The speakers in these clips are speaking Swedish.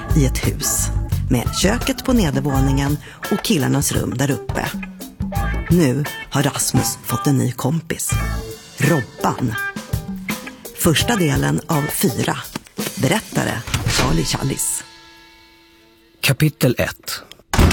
i ett hus med köket på nedervåningen och killarnas rum där uppe. Nu har Rasmus fått en ny kompis, Robban. Första delen av 4. Berättare Charlie Challis. Kapitel 1.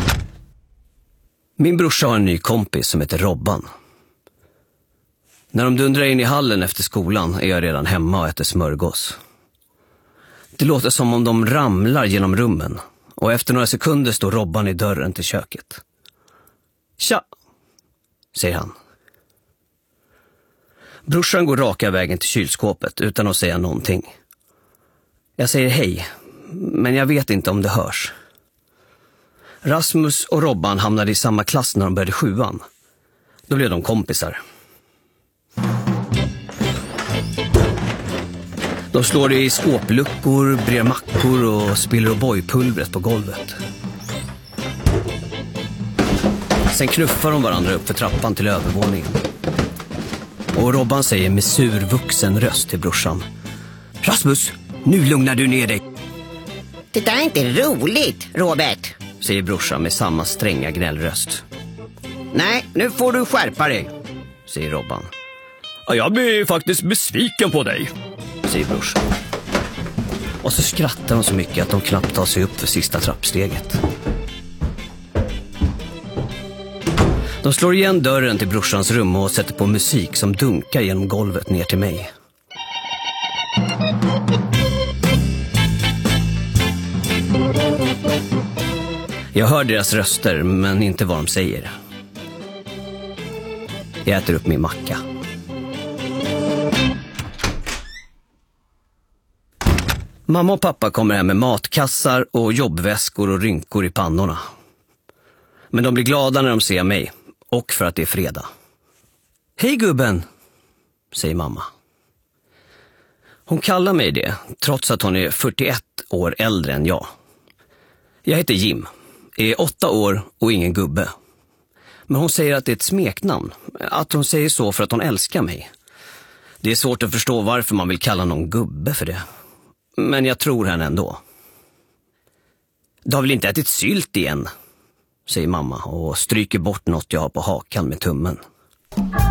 Min brorsa har en ny kompis som heter Robban. När de dundrar in i hallen efter skolan är jag redan hemma och äter smörgås. Det låter som om de ramlar genom rummen och efter några sekunder står Robban i dörren till köket. Tja, säger han. Brorsan går raka vägen till kylskåpet utan att säga någonting. Jag säger hej, men jag vet inte om det hörs. Rasmus och Robban hamnade i samma klass när de började 7:an. Då blev de kompisar. De slår i skåpluckor, brer mackor och spiller O'boy-pulvret på golvet. Sen knuffar de varandra upp för trappan till övervåningen. Och Robban säger med sur vuxen röst till brorsan: Rasmus, nu lugnar du ner dig. Det där är inte roligt, Robert, säger brorsan med samma stränga gnällröst. Nej, nu får du skärpa dig, säger Robban. Ja, jag blir faktiskt besviken på dig, säger brorsan. Och så skrattar de så mycket att de knappt tar sig upp för sista trappsteget. De slår igen dörren till brorsans rum och sätter på musik som dunkar genom golvet ner till mig. Jag hör deras röster men inte vad de säger. Jag äter upp min macka. Mamma och pappa kommer hem med matkassar och jobbväskor och rynkor i pannorna. Men de blir glada när de ser mig och för att det är fredag. Hej gubben, säger mamma. Hon kallar mig det trots att hon är 41 år äldre än jag. Jag heter Jim, är 8 år och ingen gubbe. Men hon säger att det är ett smeknamn, att hon säger så för att hon älskar mig. Det är svårt att förstå varför man vill kalla någon gubbe för det. Men jag tror henne ändå. Du har väl inte ätit sylt igen, säger mamma och stryker bort något jag har på hakan med tummen.